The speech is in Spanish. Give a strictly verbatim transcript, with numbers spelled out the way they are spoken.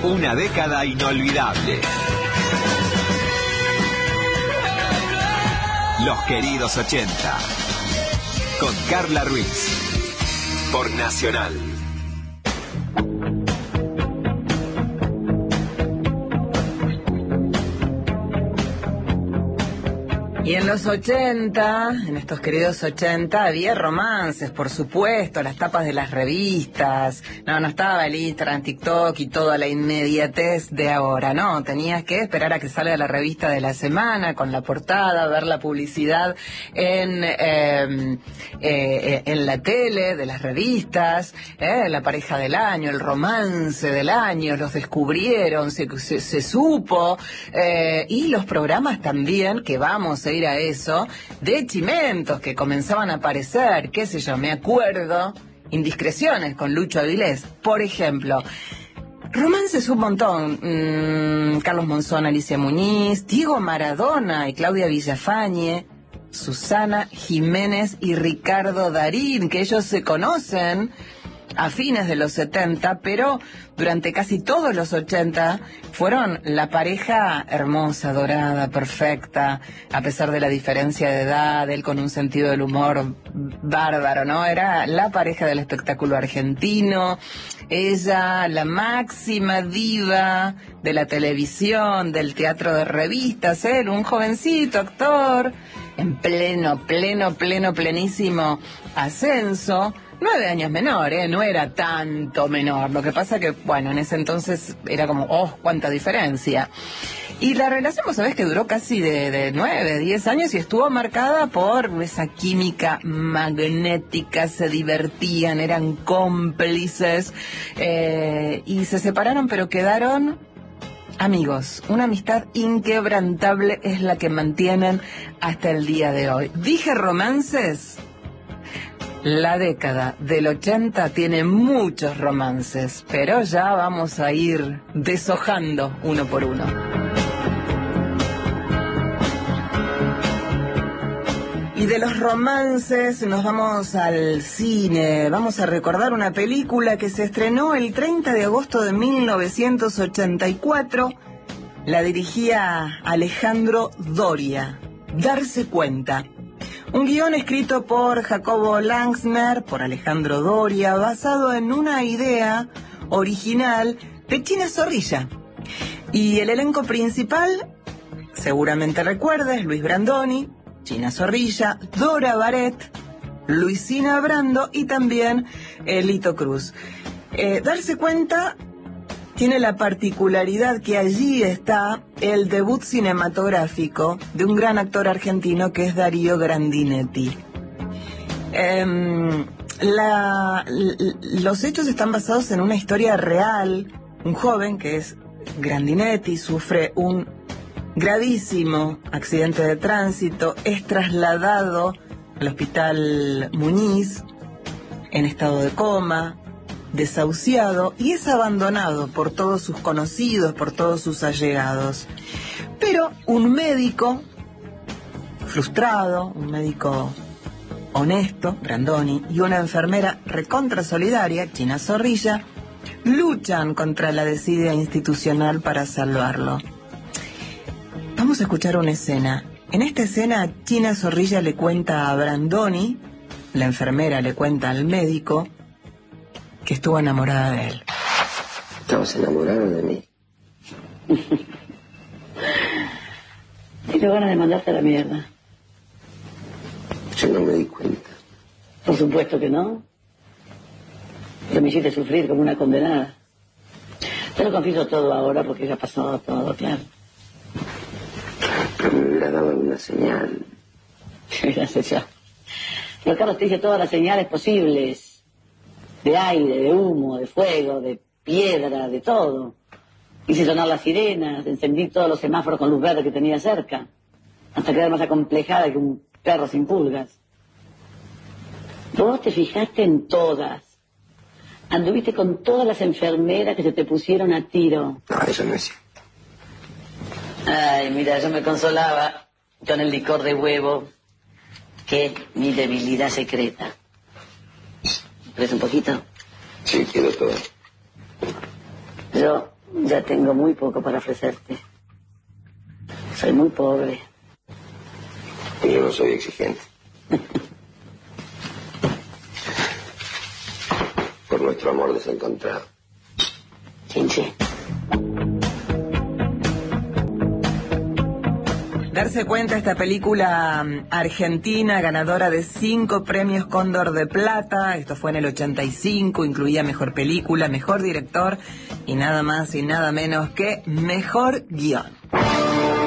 Una década inolvidable. Los queridos ochenta. Con Carla Ruiz. Por Nacional. Y en los ochenta, en estos queridos ochenta, había romances, por supuesto, las tapas de las revistas. No, no estaba el Instagram, TikTok y toda la inmediatez de ahora, no. Tenías que esperar a que salga la revista de la semana con la portada, ver la publicidad en eh, eh, en la tele de las revistas, eh, la pareja del año, el romance del año, los descubrieron, se, se, se supo, eh, y los programas también, que vamos a ir a eso, de chimentos que comenzaban a aparecer, qué sé yo, me acuerdo, Indiscreciones con Lucho Avilés, por ejemplo. Romances un montón, mm, Carlos Monzón, Alicia Muñiz, Diego Maradona y Claudia Villafañe, Susana Jiménez y Ricardo Darín, que ellos se conocen a fines de los setenta, pero durante casi todos los ochenta fueron la pareja hermosa, dorada, perfecta, a pesar de la diferencia de edad, él con un sentido del humor bárbaro, ¿no? Era la pareja del espectáculo argentino, ella la máxima diva de la televisión, del teatro de revistas, él un jovencito actor en pleno, pleno, pleno, plenísimo ascenso. Nueve años menor, ¿eh? No era tanto menor. Lo que pasa que, bueno, en ese entonces era como, oh, cuánta diferencia. Y la relación, vos sabés que duró casi de, de nueve, diez años y estuvo marcada por esa química magnética, se divertían, eran cómplices, eh, y se separaron, pero quedaron amigos. Una amistad inquebrantable es la que mantienen hasta el día de hoy. Dije romances. La década del ochenta tiene muchos romances, pero ya vamos a ir deshojando uno por uno. Y de los romances nos vamos al cine. Vamos a recordar una película que se estrenó el treinta de agosto de mil novecientos ochenta y cuatro. La dirigía Alejandro Doria. Darse cuenta. Un guión escrito por Jacobo Langsner, por Alejandro Doria, basado en una idea original de China Zorrilla. Y el elenco principal, seguramente recuerdes, Luis Brandoni, China Zorrilla, Dora Baret, Luisina Brando y también Lito Cruz. Eh, darse cuenta tiene la particularidad que allí está el debut cinematográfico de un gran actor argentino que es Darío Grandinetti. Eh, la, los hechos están basados en una historia real. Un joven que es Grandinetti sufre un gravísimo accidente de tránsito, es trasladado al hospital Muñiz en estado de coma, desahuciado, y es abandonado por todos sus conocidos, por todos sus allegados. Pero un médico frustrado, un médico honesto, Brandoni, y una enfermera recontra solidaria, China Zorrilla, luchan contra la desidia institucional para salvarlo. Vamos a escuchar una escena. En esta escena, China Zorrilla le cuenta a Brandoni, la enfermera le cuenta al médico, que estuvo enamorada de él. ¿Estabas enamorado de mí? Tengo ganas de mandarte a la mierda. Yo no me di cuenta. Por supuesto que no. Pero me hiciste sufrir como una condenada. Te lo confieso todo ahora porque ya ha pasado todo, claro. Pero me hubiera dado alguna señal. Ya sé ya. Pero Carlos te dije todas las señales posibles. De aire, de humo, de fuego, de piedra, de todo. Hice sonar las sirenas, encendí todos los semáforos con luz verde que tenía cerca, hasta quedar más acomplejada que un perro sin pulgas. Vos te fijaste en todas. Anduviste con todas las enfermeras que se te pusieron a tiro. No, eso no es cierto. Ay, mira, yo me consolaba con el licor de huevo, que es mi debilidad secreta. ¿Quieres un poquito? Sí, quiero todo. Yo Ya tengo muy poco para ofrecerte. Soy muy pobre. Y yo no soy exigente. Por nuestro amor desencontrado. Chinche. Darse cuenta, esta película argentina, ganadora de cinco premios Cóndor de Plata, esto fue en el ochenta y cinco, incluía mejor película, mejor director y nada más y nada menos que mejor guión.